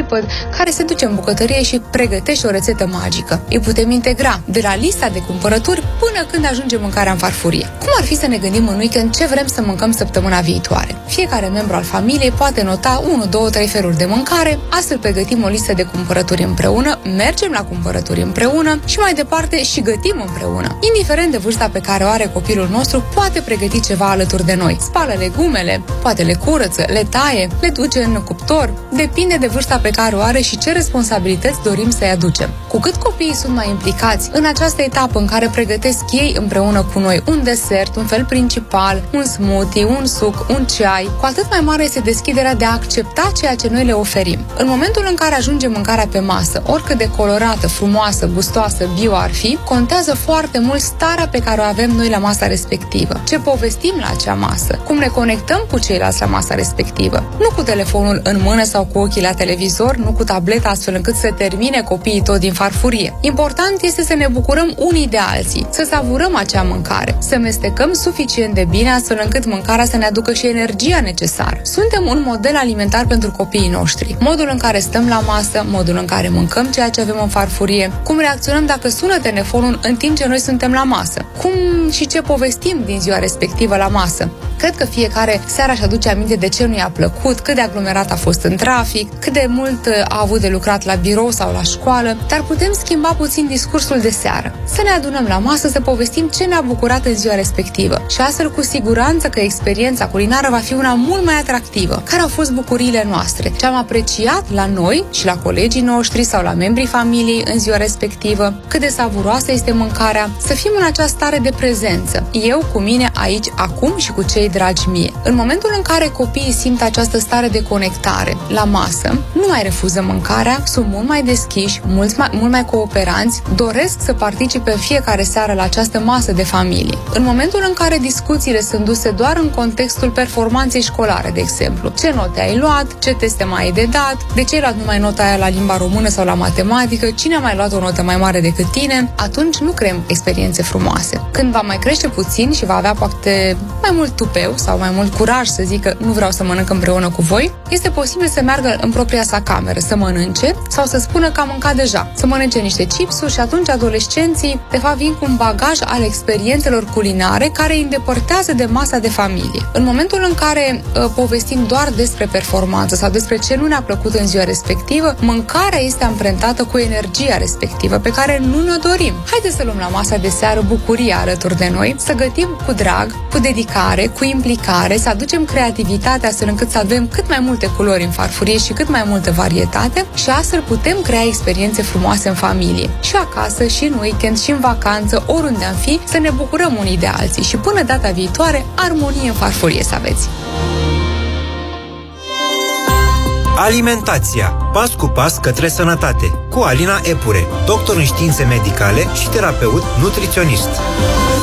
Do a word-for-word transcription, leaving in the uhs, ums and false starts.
țipăt care se duce în bucătărie și pregătește o rețetă magică. Îi putem integra de la lista de cumpărături până când ajunge mâncarea în farfurie. Cum ar fi să ne gândim în weekend ce vrem să mâncăm săptămâna viitoare? Fiecare membru al familiei poate nota unu, doi, trei feluri de mâncare, astfel pregătim o listă de cumpărături împreună, mergem la cumpărături împreună și mai departe și gătim împreună. Indiferent de vârsta pe care o are copilul nostru, poate pregăti ceva alături de noi. Spală legumele, poate le curăță, le taie, le duce în cuptor. Depinde de vârsta pe care o are și ce responsabilități dorim să-i aducem. Cu cât copiii sunt mai implicați în această etapă în care pregătesc ei împreună cu noi un desert, un fel principal, un smoothie, un suc, un ceai, cu atât mai mare este deschiderea de a accepta ceea ce noi le oferim. În momentul în care ajunge mâncarea pe masă, oricât de colorată, frumoasă, gustoasă, bio ar fi, contează foarte mult starea pe care o avem noi la masa respectivă. Ce povestim la acea masă, cum ne conectăm cu ceilalți la masa respectivă. Nu cu telefonul în mână sau cu ochii la televizor, nu cu tableta astfel încât să termine copiii tot din farfurie. Important este să ne bucurăm unii de alții, să savurăm acea mâncare, să mestecăm suficient de bine astfel încât mâncarea să ne aducă și energia necesară. Suntem un model alimentar pentru copiii noștri. Modul în care stăm la masă, modul în care mâncăm ceea ce avem în farfurie, cum reacționăm dacă sună telefonul în timp ce noi suntem la masă, cum și ce povestim din ziua respectivă la masă. Cred că fiecare seara își aduce aminte de ce nu i-a plăcut, cât de aglomerat a fost în trafic, cât de mult a avut de lucrat la birou sau la școală, dar putem schimba puțin discursul de seară. Să ne adunăm la masă, să povestim ce ne-a bucurat în ziua respectivă și astfel cu siguranță că experiența culinară va fi una mult mai atractivă. Care au fost bucuriile noastre? Ce am apreciat la noi și la colegii noștri sau la membrii familiei în ziua respectivă? Cât de savuroasă este mâncarea? Să fim în această stare de prezență. Eu cu mine aici, acum și cu cei dragi mie. În momentul în care copiii simt această stare de conectare la masă, nu mai refuză mâncarea, sunt mult mai deschiși, mult mai, mult mai cooperanți, doresc să participe în fiecare seară la această masă de familie. În momentul în care discuțiile sunt duse doar în contextul performanței școlare, de exemplu, ce note ai luat, ce teste mai ai de dat, de ce ai luat numai nota aia la limba română sau la matematică, cine a mai luat o notă mai mare decât tine, atunci nu creăm experiențe frumoase. Când va mai crește puțin și va avea poate mai mult tupeu sau mai mult curaj să zică nu vreau să mănânc împreună cu voi, este posibil să meargă în propria sa cameră să mănânce sau să spună că a mâncat deja, să mănânce niște chipsuri și atunci adolescenții de fapt vin cu un bagaj al experiențelor culinare care îi îndepărtează de masa de familie. În momentul în care uh, povestim doar despre performanță sau despre ce nu ne-a plăcut în ziua respectivă, mâncarea este amprentată cu energia respectivă pe care nu ne-o dorim. Haideți să luăm la masa de seară bucuria alături de noi, să gătim cu drag, cu dedicare, cu implicare, să aducem creativitatea astfel încât să avem cât mai multe culori în farfurie și cât mai multă varietate și astfel putem crea experiențe frumoase în familie. Și acasă, și în weekend, și în vacanță, oriunde am fi, să ne bucurăm unii de alții și până data viitoare, armonie în farfurie să aveți! Alimentația. Pas cu pas către sănătate. Cu Alina Epure, doctor în științe medicale și terapeut nutriționist.